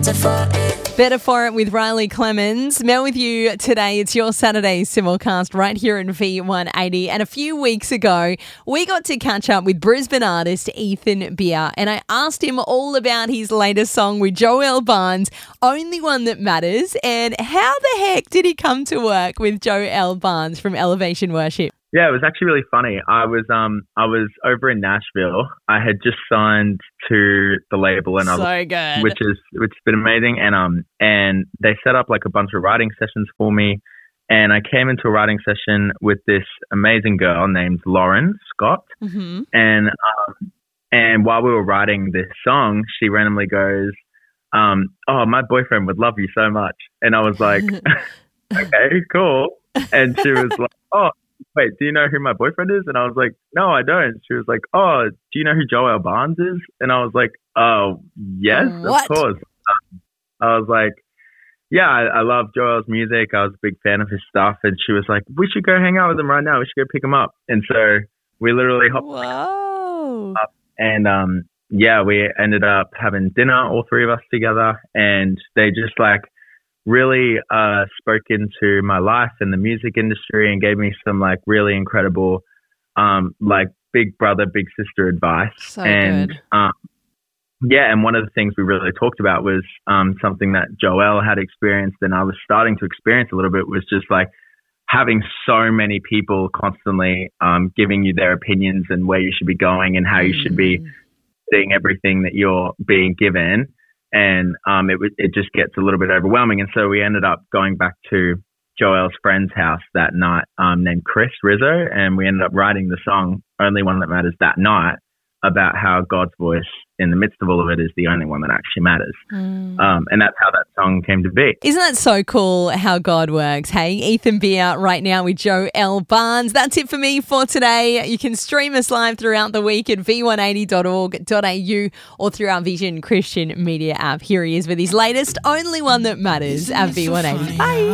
Better For It with Riley Clemens. Mel with you today. It's your Saturday simulcast right here in V180. And a few weeks ago, we got to catch up with Brisbane artist Ethan Beer. And I asked him all about his latest song with Joel Barnes, Only One That Matters. And how the heck did he come to work with Joel Barnes from Elevation Worship? Yeah, it was actually really funny. I was over in Nashville. I had just signed to the label, and which has been amazing. And they set up like a bunch of writing sessions for me. And I came into a writing session with this amazing girl named Lauren Scott. Mm-hmm. And while we were writing this song, she randomly goes, "Oh, my boyfriend would love you so much." And I was like, "Okay, cool." And she was like, "Oh, wait, do you know who my boyfriend is?" And I was like, "No, I don't." She was like, "Oh, do you know who Joel Barnes is?" And I was like, "Oh, yes, What? of course." I was like, "Yeah, I love Joel's music. I was a big fan of his stuff." And she was like, "We should go hang out with him right now. We should go pick him up." And so we literally hopped up, and we ended up having dinner, all three of us together, and they just like really spoke into my life and the music industry and gave me some like really incredible like big brother, big sister advice. So and good. And one of the things we really talked about was something that Joel had experienced and I was starting to experience a little bit, was just like having so many people constantly giving you their opinions and where you should be going and how you should be seeing everything that you're being given. And it just gets a little bit overwhelming. And so we ended up going back to Joel's friend's house that night named Chris Rizzo. And we ended up writing the song Only One That Matters that night, about how God's voice in the midst of all of it is the only one that actually matters. And that's how that song came to be. Isn't that so cool how God works? Hey, Ethan Beer right now with Joel Barnes. That's it for me for today. You can stream us live throughout the week at v180.org.au or through our Vision Christian Media app. Here he is with his latest Only One That Matters at V180. Bye.